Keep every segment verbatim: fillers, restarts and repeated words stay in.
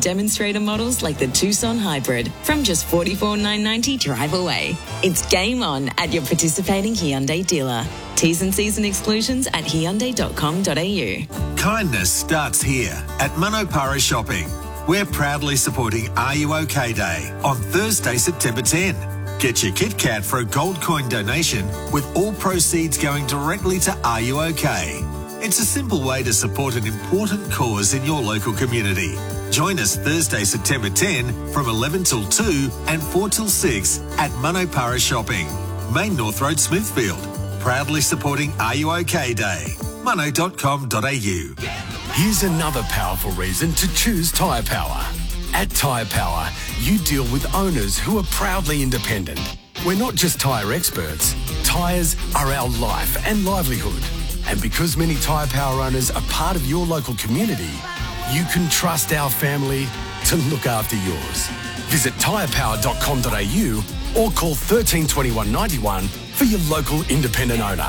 demonstrator models like the Tucson Hybrid from just forty-four thousand nine hundred ninety dollars drive away. It's game on at your participating Hyundai dealer. T's and C's and exclusions at hyundai dot com dot a u. Kindness starts here at Manopara Shopping. We're proudly supporting Are You OK Day on Thursday, September tenth. Get your Kit Kat for a gold coin donation with all proceeds going directly to Are You OK? It's a simple way to support an important cause in your local community. Join us Thursday, September tenth from eleven till two and four till six at Manopara Shopping, Main North Road, Smithfield. Proudly supporting Are You OK Day. mono dot com dot a u. Here's another powerful reason to choose Tyre Power. At Tyre Power, you deal with owners who are proudly independent. We're not just tyre experts. Tyres are our life and livelihood. And because many Tyre Power owners are part of your local community, you can trust our family to look after yours. Visit tyre power dot com dot a u or call thirteen twenty-one ninety-one for your local independent owner.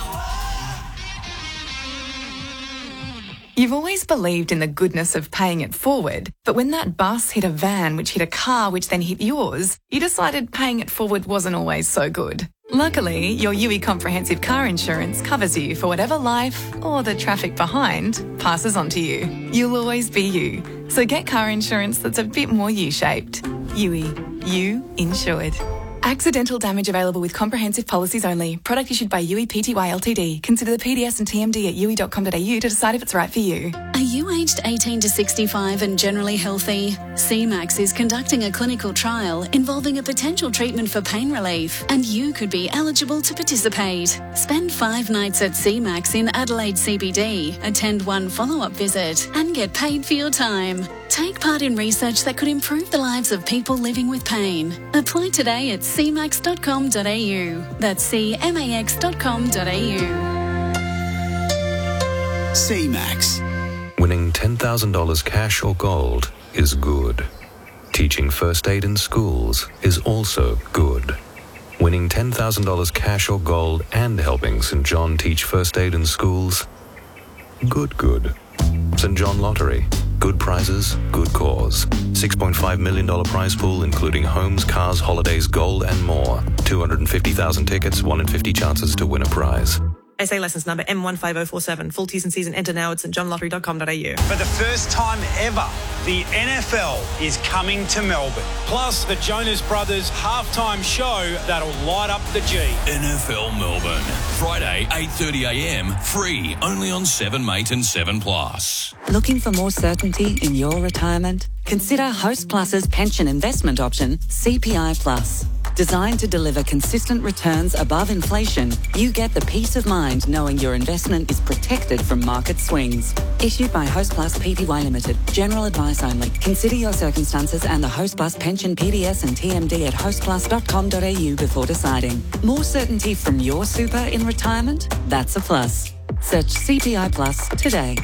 You've always believed in the goodness of paying it forward, but when that bus hit a van which hit a car which then hit yours, you decided paying it forward wasn't always so good. Luckily, your U I Comprehensive Car Insurance covers you for whatever life, or the traffic behind, passes on to you. You'll always be you. So get car insurance that's a bit more U-shaped. U I. You insured. Accidental damage available with comprehensive policies only. Product issued by U I Pty Ltd. Consider the P D S and T M D at u i dot com dot a u to decide if it's right for you. Are you aged eighteen to sixty-five and generally healthy? C MAX is conducting a clinical trial involving a potential treatment for pain relief, and you could be eligible to participate. Spend five nights at C MAX in Adelaide C B D, attend one follow-up visit, and get paid for your time. Take part in research that could improve the lives of people living with pain. Apply today at c max dot com dot a u. That's c max dot com dot a u. C MAX. Winning ten thousand dollars cash or gold is good. Teaching first aid in schools is also good. Winning ten thousand dollars cash or gold and helping Saint John teach first aid in schools, good, good. Saint John Lottery. Good prizes, good cause. six point five million dollars prize pool, including homes, cars, holidays, gold, and more. two hundred fifty thousand tickets, one in fifty chances to win a prize. S A license number M one five oh four seven. Full T's and C's and enter now at st john lottery dot com dot a u. For the first time ever, the N F L is coming to Melbourne. Plus, the Jonas Brothers halftime show that'll light up the G. N F L Melbourne. Friday, eight thirty a m. Free, only on seven mate and seven plus. Looking for more certainty in your retirement? Consider Host Plus's pension investment option, C P I Plus. Designed to deliver consistent returns above inflation, you get the peace of mind knowing your investment is protected from market swings. Issued by Host Plus Pty Limited. General advice only. Consider your circumstances and the Host Plus pension P D S and T M D at host plus dot com dot a u before deciding. More certainty from your super in retirement? That's a plus. Search C P I Plus today.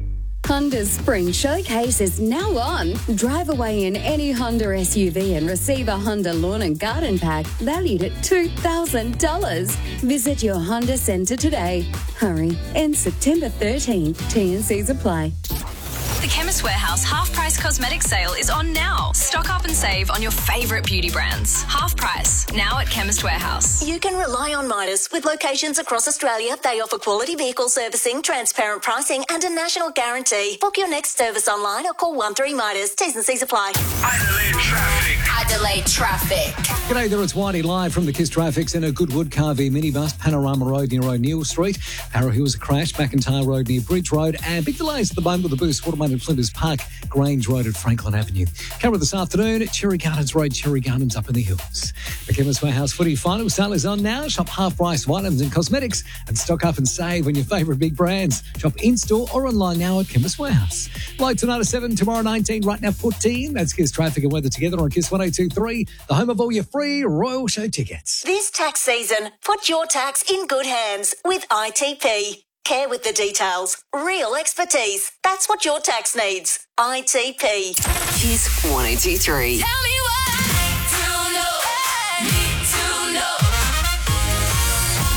Honda's Spring Showcase is now on. Drive away in any Honda S U V and receive a Honda Lawn and Garden Pack valued at two thousand dollars. Visit your Honda Centre today. Hurry, ends September thirteenth. T and C's apply. The Chemist Warehouse Half Price Cosmetic Sale is on now. Stock up and save on your favourite beauty brands. Half price, now at Chemist Warehouse. You can rely on Midas. With locations across Australia, they offer quality vehicle servicing, transparent pricing and a national guarantee. Book your next service online or call one three Midas. T's and C's apply. Adelaide traffic. Adelaide traffic. G'day there, it's Whitey live from the Kiss Traffic Centre. Goodwood Car V minibus, Panorama Road near O'Neill Street. Harrow Hills a crash, McIntyre Road near Bridge Road, and big delays at the moment with the Boost Waterman at Flinders Park, Grange Road at Franklin Avenue. Camera this afternoon at Cherry Gardens Road, Cherry Gardens up in the hills. The Chemist Warehouse footy final sale is on now. Shop half-price items and cosmetics and stock up and save on your favourite big brands. Shop in-store or online now at Chemist Warehouse. Low tonight at seven, tomorrow nineteen, right now fourteen. That's Kiss Traffic and Weather together on Kiss one oh two three, the home of all your free Royal Show tickets. This tax season, put your tax in good hands with I T P. Care with the details. Real expertise. That's what your tax needs. I T P. Kiss one oh two three. Tell me why. To know, need to know.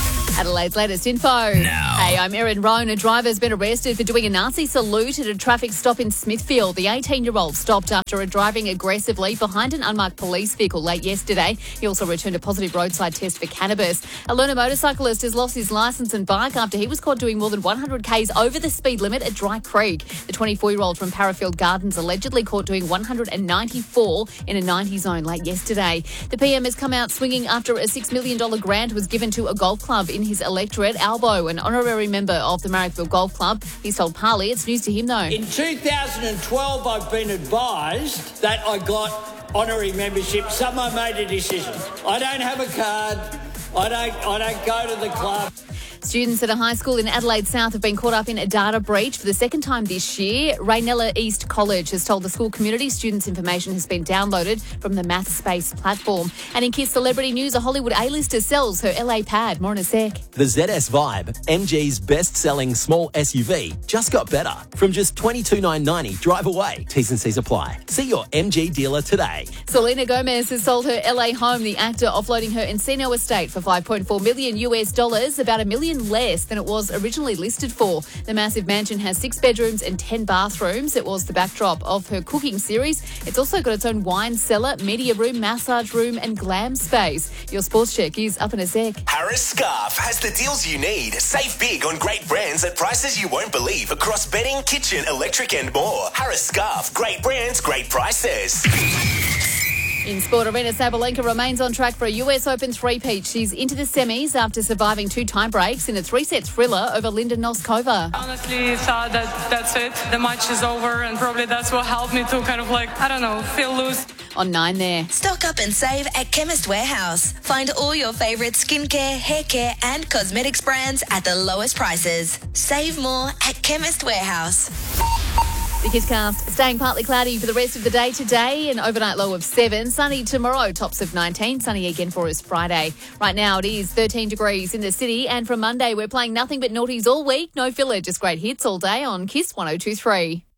Adelaide's latest info. Now. Hey, I'm Erin Roan. A driver's been arrested for doing a Nazi salute at a traffic stop in Smithfield. The eighteen-year-old stopped after driving aggressively behind an unmarked police vehicle late yesterday. He also returned a positive roadside test for cannabis. A learner motorcyclist has lost his licence and bike after he was caught doing more than one hundred kays over the speed limit at Dry Creek. The twenty-four-year-old from Parafield Gardens allegedly caught doing one hundred ninety-four in a ninety zone late yesterday. The P M has come out swinging after a six million dollars grant was given to a golf club in his electorate. Albo, an honorary member of the Marrickville Golf Club, he's told Parley it's news to him though. In two thousand twelve, I've been advised that I got honorary membership. Someone made a decision. I don't have a card. I don't. I don't go to the club. Students at a high school in Adelaide South have been caught up in a data breach for the second time this year. Raynella East College has told the school community students' information has been downloaded from the MathSpace platform. And in Kiss Celebrity News, a Hollywood A-lister sells her L A pad. More in a sec. The Z S Vibe, M G's best-selling small S U V, just got better. From just twenty-two thousand nine hundred ninety, drive away. T's and C's apply. See your M G dealer today. Selena Gomez has sold her L A home, the actor offloading her Encino estate for five point four million US dollars, about a million less than it was originally listed for. The massive mansion has six bedrooms and ten bathrooms. It was the backdrop of her cooking series. It's also got its own wine cellar, media room, massage room and glam space. Your sports check is up in a sec. Harris Scarf has the deals you need. Save big on great brands at prices you won't believe across bedding, kitchen, electric and more. Harris Scarf, great brands, great prices. In sport, Aryna Sabalenka remains on track for a U S Open three-peat. She's into the semis after surviving two tie breaks in a three-set thriller over Linda Noskova. Honestly, thought that that's it. The match is over, and probably that's what helped me to kind of like, I don't know, feel loose. On nine there. Stock up and save at Chemist Warehouse. Find all your favourite skincare, hair care and cosmetics brands at the lowest prices. Save more at Chemist Warehouse. The Kisscast staying partly cloudy for the rest of the day today, an overnight low of seven. Sunny tomorrow, tops of nineteen. Sunny again for us Friday. Right now it is thirteen degrees in the city, and from Monday we're playing nothing but naughties all week. No filler, just great hits all day on Kiss one oh two three.